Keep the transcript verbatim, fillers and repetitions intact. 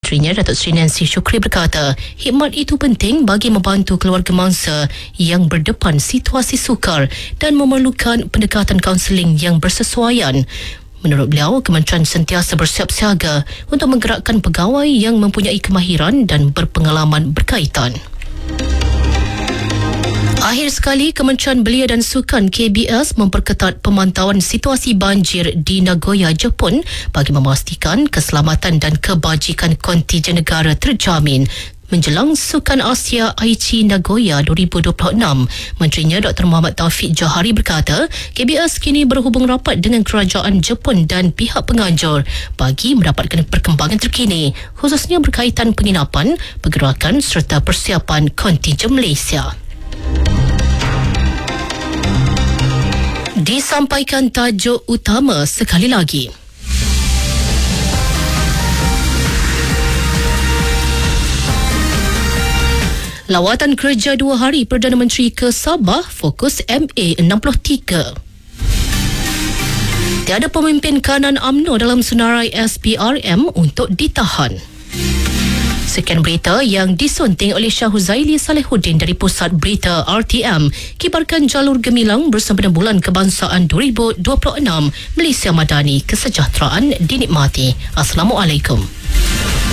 Menterinya Datuk Seri Nancy Shukri berkata, khidmat itu penting bagi membantu keluarga mangsa yang berdepan situasi sukar dan memerlukan pendekatan kaunseling yang bersesuaian. Menurut beliau, Kementerian sentiasa bersiap siaga untuk menggerakkan pegawai yang mempunyai kemahiran dan berpengalaman berkaitan. Akhir sekali, Kementerian Belia dan Sukan K B S memperketat pemantauan situasi banjir di Nagoya, Jepun bagi memastikan keselamatan dan kebajikan kontijen negara terjamin menjelang Sukan Asia Aichi Nagoya dua ribu dua puluh enam. Menterinya Doktor Muhammad Taufik Johari berkata, K B S kini berhubung rapat dengan kerajaan Jepun dan pihak penganjur bagi mendapatkan perkembangan terkini, khususnya berkaitan penginapan, pergerakan serta persiapan kontijen Malaysia. Disampaikan tajuk utama sekali lagi. Lawatan kerja dua hari Perdana Menteri ke Sabah fokus M A enam puluh tiga. Tiada pemimpin kanan U M N O dalam senarai S P R M untuk ditahan. Sekian berita yang disunting oleh Syah Huzaili Salehuddin dari Pusat Berita R T M. Kibarkan jalur gemilang bersama Bulan Kebangsaan dua ribu dua puluh enam. Malaysia Madani, kesejahteraan dinikmati. Assalamualaikum.